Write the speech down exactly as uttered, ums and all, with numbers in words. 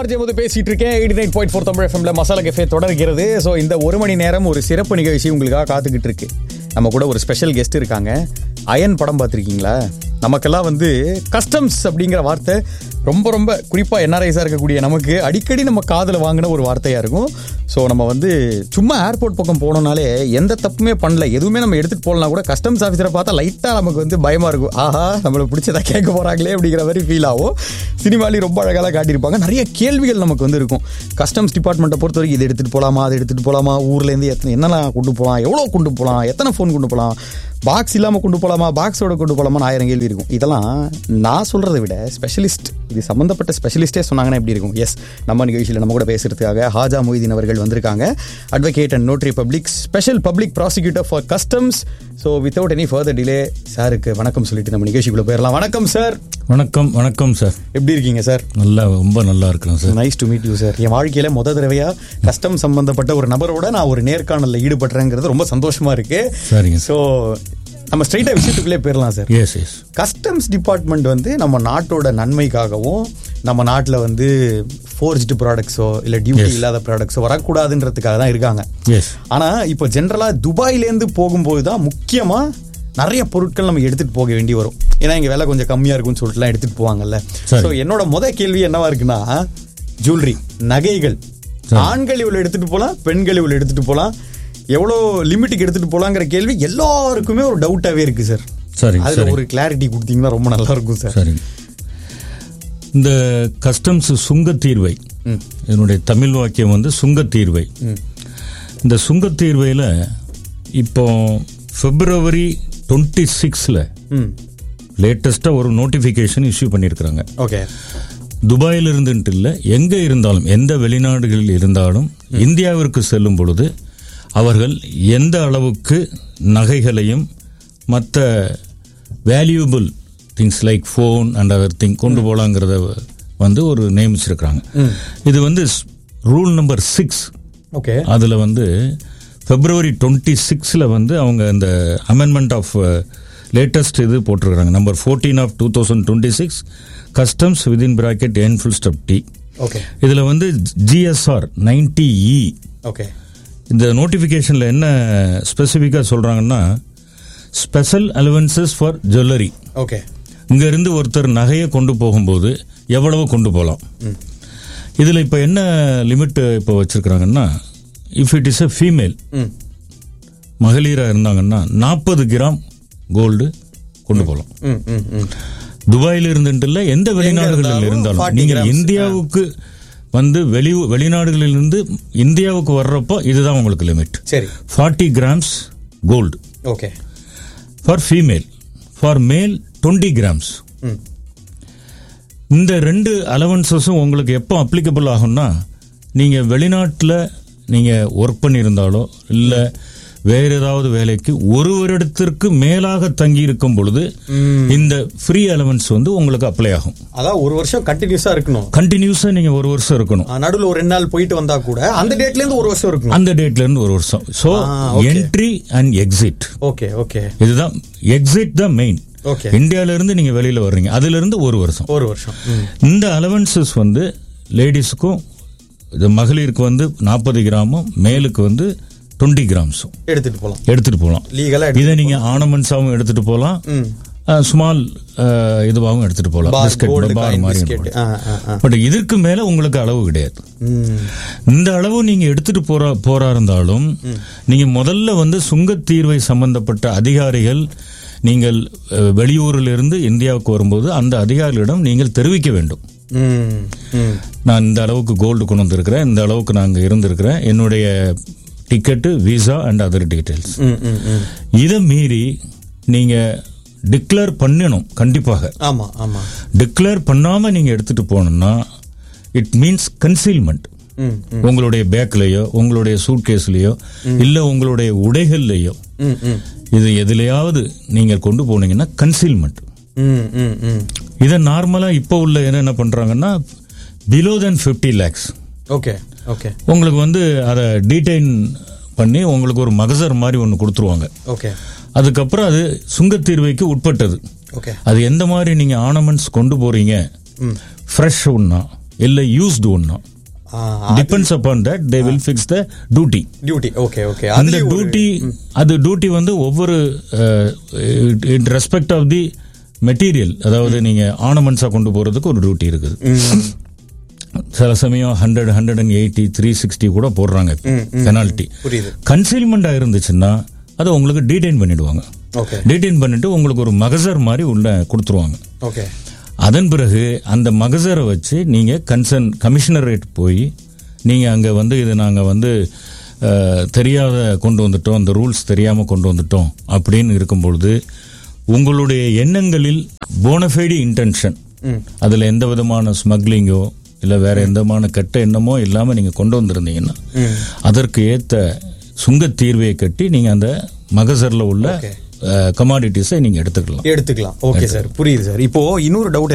RJ போது பேசிட்டு இருக்கேன். Eighty nine point four Tamil எஃப்எம்ல மசாலா கஃபே தொடர்கிறது. ஸோ இந்த ஒரு மணி நேரம் ஒரு சிறப்பு நிகழ்ச்சி உங்களுக்காக காத்துக்கிட்டு இருக்கு. நம்ம கூட ஒரு ஸ்பெஷல் கெஸ்ட் இருக்காங்க. அயன் படம் பார்த்துருக்கீங்களா? நமக்கெல்லாம் வந்து கஸ்டம்ஸ் அப்படிங்கிற வார்த்தை ரொம்ப ரொம்ப குறிப்பாக என்ஆர்ஐஸாக இருக்கக்கூடிய நமக்கு அடிக்கடி நம்ம காதில் வாங்கின ஒரு வார்த்தையாக இருக்கும். ஸோ நம்ம வந்து சும்மா ஏர்போர்ட் பக்கம் போனோம்னாலே எந்த தப்புமே பண்ணல, எதுவுமே நம்ம எடுத்துகிட்டு போகலனா கூட கஸ்டம்ஸ் ஆஃபீஸரை பார்த்தா லைட்டாக நமக்கு வந்து பயமாக இருக்கும். ஆஹா, நம்மளுக்கு பிடிச்சதா கேட்க போகிறாங்களே அப்படிங்கிற மாதிரி ஃபீல் ஆகும். சினிமாலையும் ரொம்ப அழகாக காட்டியிருப்பாங்க. நிறைய கேள்விகள் நமக்கு வந்து இருக்கும். கஸ்டம்ஸ் டிபார்ட்மெண்ட்டை பொறுத்த வரைக்கும் இது எடுத்துகிட்டு போகலாமா, அதை எடுத்துகிட்டு போகலாமா, ஊர்லேருந்து எத்தனை என்னெல்லாம் கொண்டு போகலாம், எவ்வளோ கொண்டு போகலாம், எத்தனை ஃபோன் கொண்டு போகலாம், பாக்ஸ் இல்லாமல் கொண்டு போகலாமா, பாக்ஸோட கொண்டு போகலாமான்னு ஆயிரம் கேள்வி இருக்கும். இதெல்லாம் நான் சொல்கிறத விட ஸ்பெஷலிஸ்ட், இது சம்மந்தப்பட்ட ஸ்பெஷலிஸ்டே சொன்னாங்கன்னா எப்படி இருக்கும்? எஸ், நம்ம நிகழ்ச்சியில் நம்ம கூட பேசுறதுக்காக ஹாஜா மொய்தீன் அவர்கள் வந்திருக்காங்க. Advocate and notary public, special public prosecutor for customs. So without any further delay சாருக்கு வணக்கம் சொல்லிட்டு நம்ம நிகழ்ச்சிக்குள்ளே போயிடலாம். வணக்கம் சார். வணக்கம். வணக்கம் சார். எப்படி இருக்கீங்க சார்? நல்லா, ரொம்ப நல்லா இருக்கிறேன் sir. Nice to meet you sir. என் வாழ்க்கையில முத தடவையா கஸ்டம் சம்பந்தப்பட்ட ஒரு நபரோட நான் ஒரு நேர்காணலில் ஈடுபடுறேங்கிறது ரொம்ப சந்தோஷமா இருக்கு. சரிங்க. ஸோ நம்ம ஸ்ட்ரைட்டா விஷயத்துக்குள்ளே போயிடலாம் sir. S S customs department வந்து நம்ம நாட்டோட நன்மைக்காகவும் நம்ம நாட்டில் வந்து ஃபோர்ஜ்டு ப்ராடக்ட்ஸோ இல்லை டியூட்டி இல்லாத ப்ராடக்ட்ஸோ வரக்கூடாதுன்றதுக்காக தான் இருக்காங்க. எஸ். ஆனால் இப்போ ஜென்ரலாக துபாயிலேருந்து போகும்போது தான் முக்கியமாக நிறைய பொருட்கள் நம்ம எடுத்துகிட்டு போக வேண்டி வரும். ஏன்னா இங்கே விலை கொஞ்சம் கம்மியாக இருக்குன்னு சொல்லிட்டுலாம் எடுத்துகிட்டு போவாங்கல்ல. ஸோ என்னோட முத கேள்வி என்னவா இருக்குன்னா, ஜுவல்லரி, நகைகள், ஆண்கள் இவ்வளோ எடுத்துகிட்டு போகலாம், பெண்கள் இவ்வளோ எடுத்துகிட்டு போகலாம், எவ்வளோ லிமிட்டுக்கு எடுத்துகிட்டு போகலாங்கிற கேள்வி எல்லாருக்குமே ஒரு டவுட்டாகவே இருக்குது சார். சரி, அதில் ஒரு கிளாரிட்டி கொடுத்தீங்கன்னா ரொம்ப நல்லா இருக்கும் சார். சரி. இந்த கஸ்டம்ஸ் சுங்கத்தீர்வை, இதனுடைய தமிழ் வாக்கியம் வந்து சுங்கத்தீர்வை. இந்த சுங்கத்தீர்வையில் இப்போ பிப்ரவரி டுவெண்ட்டி சிக்ஸில் லேட்டஸ்ட்டாக ஒரு நோட்டிஃபிகேஷன் இஷ்யூ பண்ணியிருக்கிறாங்க. ஓகே. துபாயில் இருந்துட்டு இல்லை, எங்கே இருந்தாலும், எந்த வெளிநாடுகளில் இருந்தாலும் இந்தியாவிற்கு செல்லும் பொழுது அவர்கள் எந்த அளவுக்கு நகைகளையும் மற்ற valuable things like phone and other thing கொண்டு போகலாங்கிறத வந்து ஒரு நியமிச்சிருக்கிறாங்க. இது வந்து ரூல் நம்பர் சிக்ஸ். ஓகே. அதில் வந்து பிப்ரவரி டுவெண்ட்டி சிக்ஸில் வந்து அவங்க இந்த அமெண்ட்மெண்ட் ஆஃப் லேட்டஸ்ட் இது போட்டிருக்கிறாங்க. Number fourteen of two thousand twenty six customs within bracket N full stub D. Okay. இதில் வந்து ஜிஎஸ்ஆர் நைன்டி இ. ஓகே. இந்த நோட்டிஃபிகேஷனில் என்ன ஸ்பெசிஃபிக்காக சொல்கிறாங்கன்னா, special allowances for jewellery. Okay. இங்கேருந்து ஒருத்தர் நகையை கொண்டு போகும்போது எவ்வளவு கொண்டு போகலாம். இதில் இப்போ என்ன லிமிட் இப்போ வச்சுருக்கிறாங்கன்னா, if it is a female, மகளிராக இருந்தாங்கன்னா நாற்பது கிராம் கோல்டு கொண்டு போகலாம். துபாயில் இருந்துட்டு இல்லை, எந்த வெளிநாடுகளில் இருந்தாலும் நீங்கள் இந்தியாவுக்கு வந்து வெளி வெளிநாடுகளிலிருந்து இந்தியாவுக்கு வர்றப்போ இதுதான் உங்களுக்கு லிமிட். சரி. Forty grams gold. Okay. For female. For மேல் டுவெண்ட்டி கிராம்ஸ். இந்த ரெண்டு அலவன்சஸும் உங்களுக்கு எப்போ அப்ளிகபிள் ஆகும்னா, நீங்கள் வெளிநாட்டில் நீங்கள் ஒர்க் பண்ணியிருந்தாலோ இல்லை வேற ஏதாவது வேலைக்கு ஒரு வருடத்திற்கு மேலாக தங்கி இருக்கும் பொழுது இந்த ஃப்ரீ அலவன்ஸ் வந்து உங்களுக்கு அப்ளை ஆகும். அதான் ஒரு வருஷம் கண்டினியூஸா இருக்கணும். கண்டினியூஸா நீங்க ஒரு வருஷம் இருக்கணும். நடுவில் ஒரு ரெண்டு நாள் போயிட்டு வந்தா கூட அந்த டேட்ல இருந்து ஒரு வருஷம் இருக்கணும். அந்த டேட்ல இருந்து ஒரு வருஷம். So entry and exit. Okay. Okay. இதுதான் எக்ஸிட் தான் மெயின். ஓகே. இந்தியால இருந்து நீங்க வெளியில வர்றீங்க, அதுல இருந்து ஒரு வருஷம். ஒரு வருஷம். இந்த அலவன்சஸ் வந்து லேடிஸுக்கும் மகளிருக்கு வந்து நாற்பது கிராமும் மேலுக்கு வந்து டுவெண்ட்டி கிராம்ஸும் எடுத்துட்டு போகலாம். எடுத்துட்டு போகலாம். லீகலா இதை நீங்க ஆர்னமெண்ட்ஸாவும் எடுத்துட்டு போகலாம், ஸ்மால் இதுவாகவும் எடுத்துட்டு போகலாம். பிஸ்கட் பார் மாதிரி. பட் இதற்கு மேல உங்களுக்கு அளவு கிடையாது. இந்த அளவு நீங்க எடுத்துட்டு போற போறா இருந்தாலும் நீங்க முதல்ல வந்து சுங்கத்தீர்வை சம்பந்தப்பட்ட அதிகாரிகள், நீங்கள் வெளியூரில் இருந்து இந்தியாவுக்கு வரும்போது அந்த அதிகாரிகளிடம் நீங்கள் தெரிவிக்க வேண்டும். நான் இந்த அளவுக்கு கோல்டு கொண்டு வந்திருக்கிறேன், இந்த அளவுக்கு நாங்கள் இருந்திருக்கிறேன், என்னுடைய ticket, visa and other details. இதை மீறி நீங்க டிக்ளேர் பண்ணணும் கண்டிப்பாக. ஆமா ஆமா. டிக்ளேர் பண்ணாம நீங்க எடுத்துட்டு போனோம்னா இட் மீன்ஸ் கன்சீல்மெண்ட். உங்களுடைய பேக்லயோ உங்களுடைய சூட்கேஸ்லயோ இல்ல உங்களுடைய உடைகள்லயோ இது எதுலையாவது நீங்க கொண்டு போனீங்கன்னா கன்சீல்மெண்ட். இதை நார்மலா இப்போ உள்ள என்ன பண்றாங்கன்னா பிலோ தென் பிப்டி லேக்ஸ். ஓகே. ஓகே. உங்களுக்கு வந்து அதை டீடைன் பண்ணி உங்களுக்கு ஒரு மகசர் மாதிரி ஒன்று கொடுத்துருவாங்க. ஓகே. அதுக்கப்புறம் அது சுங்கத்தீர்வைக்கு உட்பட்டது. ஓகே. அது எந்த மாதிரி நீங்க ஆர்னமெண்ட்ஸ் கொண்டு போறீங்க, ஃப்ரெஷ் ஒன்னா இல்லை யூஸ்டு ஒன்னா. Depends upon that they will fix the duty. Duty okay okay. அந்த டியூட்டி அது டியூட்டி வந்து ஒவ்வொரு இன் ரெஸ்பெக்ட் ஆஃப் தி மெட்டீரியல், அதாவது நீங்க ஆர்னமெண்ட்ஸா கொண்டு போறதுக்கு ஒரு டியூட்டி இருக்குது. சில சமயம் hundred hundred and eighty three sixty கூட போடுறாங்க பெனால்டி. கன்சீல்மெண்டா இருந்துச்சுன்னா அதை உங்களுக்கு டீடைன் பண்ணிடுவாங்க. டீடைன் பண்ணிட்டு உங்களுக்கு ஒரு மகசர் மாதிரி உள்ள கொடுத்துருவாங்க. அதன் பிறகு அந்த மகசரை வச்சு நீங்க கன்சர்ன் கமிஷனரேட் போய் நீங்க அங்க வந்து இது நாங்க வந்து தெரியாத கொண்டு வந்துட்டோம், அந்த ரூல்ஸ் தெரியாம கொண்டு வந்துட்டோம் அப்படின்னு இருக்கும்பொழுது உங்களுடைய எண்ணங்களில் போனஃபைடு இன்டென்ஷன், அதுல எந்த விதமான ஸ்மக்லிங்கோ இல்ல வேற எந்த விதமான கெட்ட எண்ணமோ இல்லாம நீங்க கொண்டு வந்திருந்தீங்கன்னா அதற்கு ஏத்த சுங்க தீர்வையை கட்டி நீங்க அந்த மகசர்ல உள்ள கமாடிட்டிஸை நீங்க எடுத்துக்கலாம் எடுத்துக்கலாம் ஓகே சார், புரியுது சார். இப்போ இன்னொரு டவுட்